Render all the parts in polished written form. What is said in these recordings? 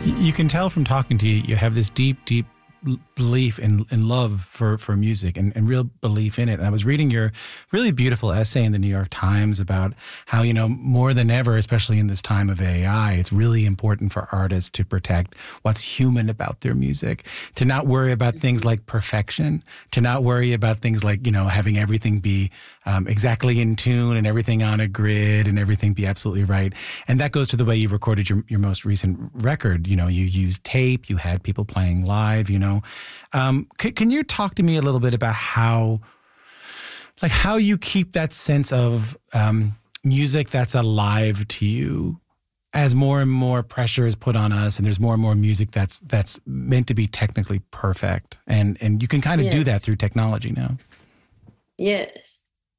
You can tell from talking to you, you have this deep, deep belief and love for music and real belief in it. And I was reading your really beautiful essay in the New York Times about how, more than ever, especially in this time of AI, it's really important for artists to protect what's human about their music, to not worry about things like perfection, to not worry about things like, having everything be exactly in tune and everything on a grid and everything be absolutely right. And that goes to the way you recorded your most recent record. You used tape, you had people playing live, Can you talk to me a little bit about how you keep that sense of music that's alive to you as more and more pressure is put on us and there's more and more music that's meant to be technically perfect. And you can kind of do that through technology now. Yes.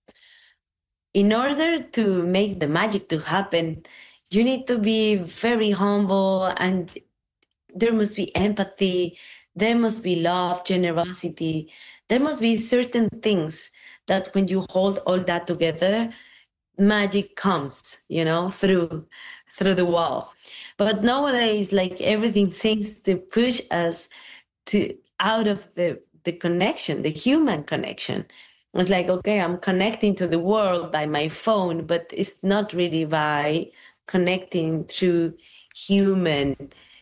In order to make the magic to happen, you need to be very humble, and there must be empathy. There must be love, generosity. There must be certain things that when you hold all that together, magic comes, through the wall. But nowadays, everything seems to push us out of the connection, the human connection. It's like, okay, I'm connecting to the world by my phone, but it's not really by connecting through human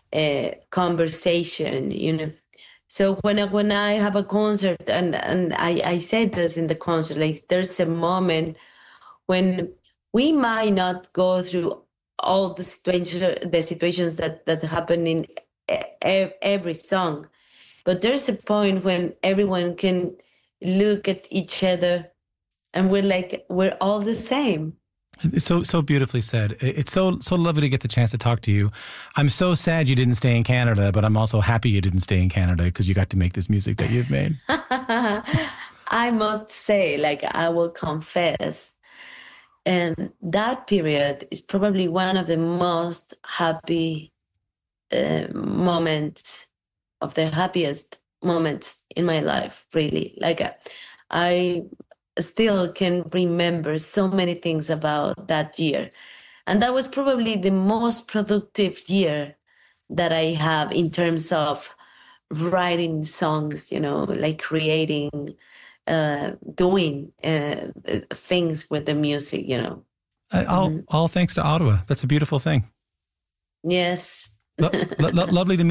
conversation, So when I have a concert, and I said this in the concert, there's a moment when we might not go through all the situations that happen in every song, but there's a point when everyone can look at each other and we're all the same. It's so beautifully said. It's so lovely to get the chance to talk to you. I'm so sad you didn't stay in Canada, but I'm also happy you didn't stay in Canada because you got to make this music that you've made. I must say, I will confess, and that period is probably one of the most happy moments, of the happiest moments in my life, really. I still can remember so many things about that year. And that was probably the most productive year that I have in terms of writing songs, creating, doing things with the music, All thanks to Ottawa. That's a beautiful thing. Yes. Lovely to meet